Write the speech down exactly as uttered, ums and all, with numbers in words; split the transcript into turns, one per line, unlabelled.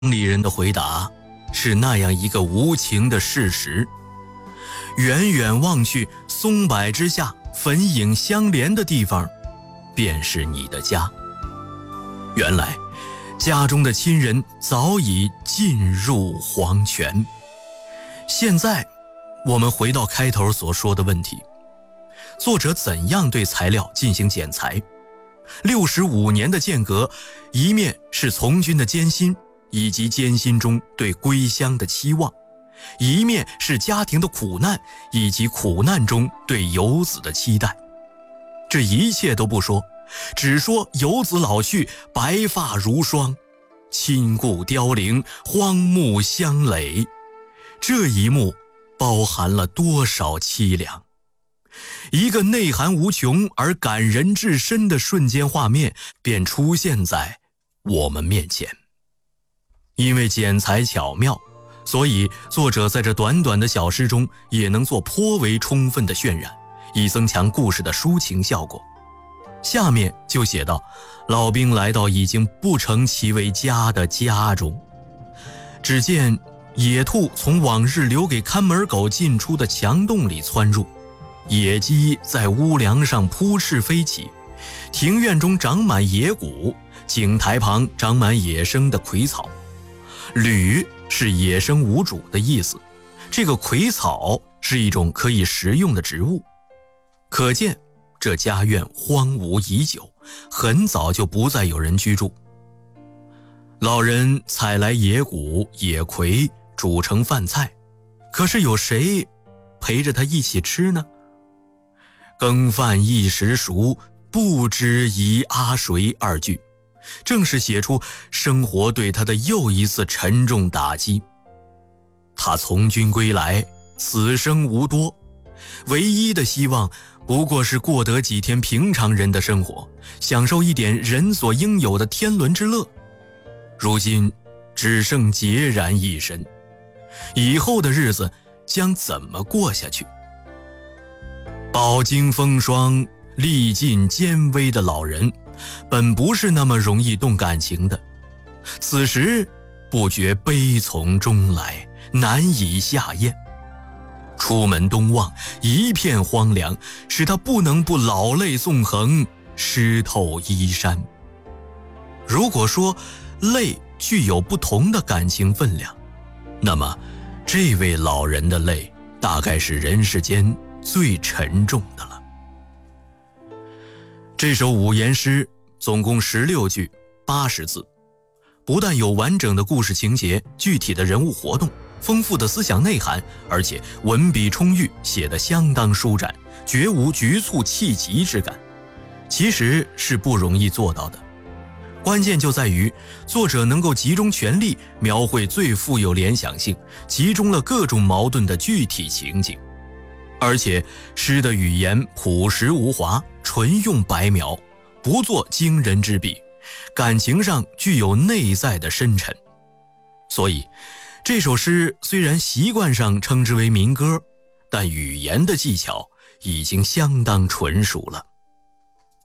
里人的回答是那样一个无情的事实：远远望去，松柏之下，粉影相连的地方，便是你的家。原来，家中的亲人早已进入黄泉。现在，我们回到开头所说的问题：作者怎样对材料进行剪裁？六十五年的间隔，一面是从军的艰辛，以及艰辛中对归乡的期望，一面是家庭的苦难，以及苦难中对游子的期待。这一切都不说，只说游子老去，白发如霜，亲故凋零，荒木相累。这一幕包含了多少凄凉？一个内涵无穷而感人至深的瞬间画面便出现在我们面前。因为剪裁巧妙，所以作者在这短短的小诗中也能做颇为充分的渲染，以增强故事的抒情效果。下面就写道：老兵来到已经不成其为家的家中，只见野兔从往日留给看门狗进出的墙洞里窜入，野鸡在屋梁上扑翅飞起，庭院中长满野谷，井台旁长满野生的葵草。吕是野生无主的意思，这个葵草是一种可以食用的植物。可见这家院荒芜已久，很早就不再有人居住。老人采来野谷野葵煮成饭菜，可是有谁陪着他一起吃呢？羹饭一时熟，不知宜阿谁二句，正是写出生活对他的又一次沉重打击。他从军归来，此生无多，唯一的希望不过是过得几天平常人的生活，享受一点人所应有的天伦之乐。如今只剩孑然一身，以后的日子将怎么过下去？饱经风霜，历尽艰危的老人本不是那么容易动感情的，此时不觉悲从中来，难以下咽。出门东望，一片荒凉，使他不能不老泪纵横，湿透衣衫。如果说泪具有不同的感情分量，那么这位老人的泪大概是人世间最沉重的了。这首五言诗总共十六句，八十字，不但有完整的故事情节、具体的人物活动、丰富的思想内涵，而且文笔充裕，写得相当舒展，绝无局促气急之感。其实是不容易做到的，关键就在于作者能够集中全力描绘最富有联想性，集中了各种矛盾的具体情景。而且诗的语言朴实无华，纯用白描，不做惊人之笔，感情上具有内在的深沉。所以这首诗虽然习惯上称之为民歌，但语言的技巧已经相当纯熟了。